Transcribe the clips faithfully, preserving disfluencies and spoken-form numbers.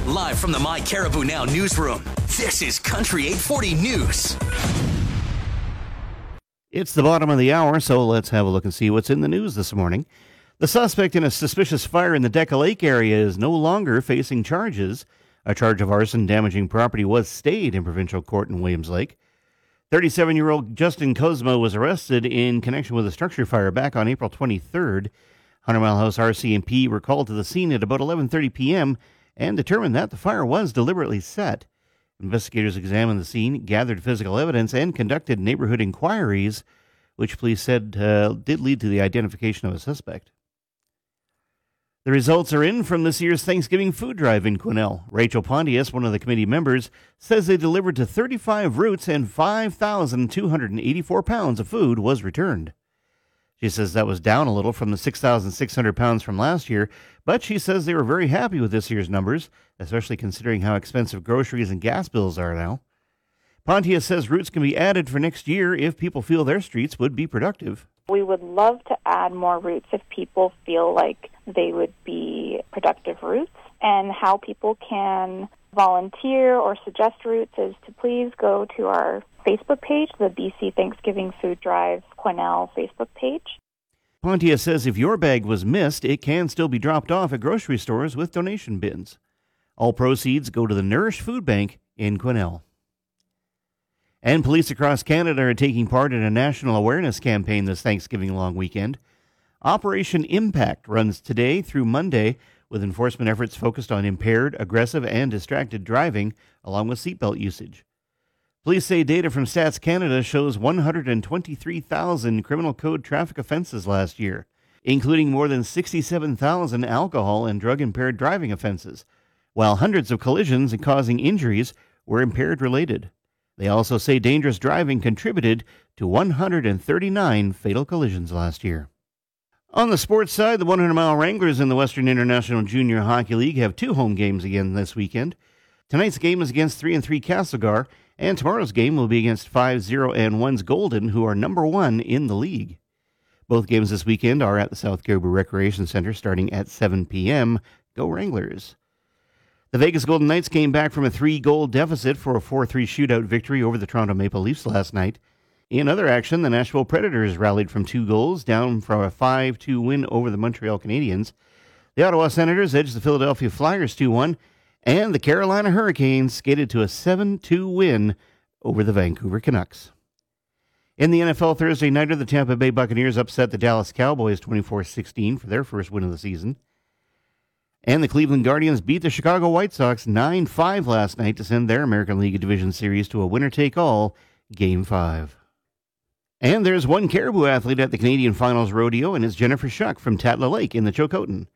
Live from the My Caribou Now newsroom, this is Country eight forty News. It's the bottom of the hour, so let's have a look and see what's in the news this morning. The suspect in a suspicious fire in the Deca Lake area is no longer facing charges. A charge of arson damaging property was stayed in provincial court in Williams Lake. thirty-seven-year-old Justin Cosmo was arrested in connection with a structure fire back on April twenty-third. Hundred Mile House R C M P were called to the scene at about eleven thirty p.m. and determined that the fire was deliberately set. Investigators examined the scene, gathered physical evidence, and conducted neighborhood inquiries, which police said uh, did lead to the identification of a suspect. The results are in from this year's Thanksgiving food drive in Quesnel. Rachel Pontius, one of the committee members, says they delivered to thirty-five routes and five thousand two hundred eighty-four pounds of food was returned. She says that was down a little from the six thousand six hundred pounds from last year, but she says they were very happy with this year's numbers, especially considering how expensive groceries and gas bills are now. Pontius says routes can be added for next year if people feel their streets would be productive. We would love to add more routes if people feel like they would be productive routes. And how people can volunteer or suggest routes is to please go to our Facebook page, the B C Thanksgiving Food Drive Quesnel Facebook page. Pontius says if your bag was missed, it can still be dropped off at grocery stores with donation bins. All proceeds go to the Nourish Food Bank in Quesnel. And police across Canada are taking part in a national awareness campaign this Thanksgiving long weekend. Operation Impact runs today through Monday, with enforcement efforts focused on impaired, aggressive, and distracted driving, along with seatbelt usage. Police say data from Stats Canada shows one hundred twenty-three thousand criminal code traffic offenses last year, including more than sixty-seven thousand alcohol and drug-impaired driving offenses, while hundreds of collisions causing injuries were impaired-related. They also say dangerous driving contributed to one hundred thirty-nine fatal collisions last year. On the sports side, the hundred mile Wranglers in the Western International Junior Hockey League have two home games again this weekend. Tonight's game is against three and three Castlegar, and tomorrow's game will be against five zero and one's Golden, who are number one in the league. Both games this weekend are at the South Caribou Recreation Center starting at seven p.m. Go Wranglers! The Vegas Golden Knights came back from a three-goal deficit for a four three shootout victory over the Toronto Maple Leafs last night. In other action, the Nashville Predators rallied from two goals, down from a five two win over the Montreal Canadiens. The Ottawa Senators edged the Philadelphia Flyers two one, and the Carolina Hurricanes skated to a seven two win over the Vancouver Canucks. In the N F L Thursday nighter, the Tampa Bay Buccaneers upset the Dallas Cowboys twenty-four sixteen for their first win of the season. And the Cleveland Guardians beat the Chicago White Sox nine five last night to send their American League Division Series to a winner-take-all Game five. And there's one Caribou athlete at the Canadian Finals Rodeo, and it's Jennifer Shuck from Tatla Lake in the Chilcotin.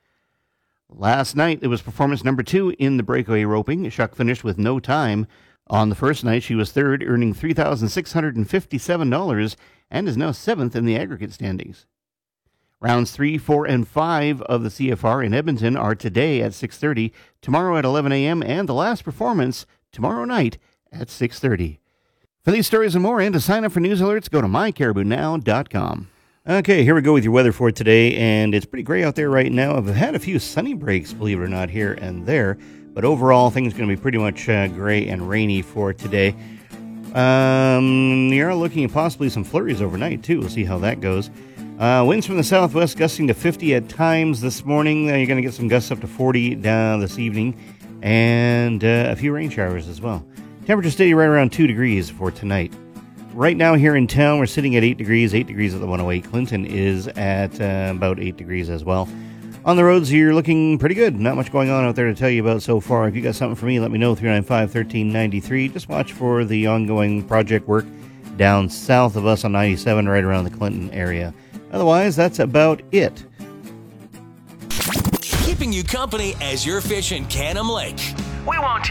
Last night, it was performance number two in the breakaway roping. Shuck finished with no time. On the first night, she was third, earning three thousand six hundred fifty-seven dollars, and is now seventh in the aggregate standings. Rounds three, four, and five of the C F R in Edmonton are today at six thirty, tomorrow at eleven a.m., and the last performance tomorrow night at six thirty. For these stories and more, and to sign up for news alerts, go to my caribou now dot com. Okay, here we go with your weather for today, and it's pretty gray out there right now. I've had a few sunny breaks, believe it or not, here and there, but overall, things are going to be pretty much uh, gray and rainy for today. Um, you're looking at possibly some flurries overnight, too. We'll see how that goes. Uh, winds from the southwest gusting to fifty at times this morning. Uh, you're going to get some gusts up to forty down this evening, and uh, a few rain showers as well. Temperature steady right around two degrees for tonight. Right now here in town, we're sitting at eight degrees, eight degrees at the one oh eight. Clinton is at uh, about eight degrees as well. On the roads, you're looking pretty good. Not much going on out there to tell you about so far. If you got something for me, let me know, three nine five, one three nine three. Just watch for the ongoing project work down south of us on ninety-seven, right around the Clinton area. Otherwise, that's about it. Keeping you company as you're fishing Canham Lake. We won't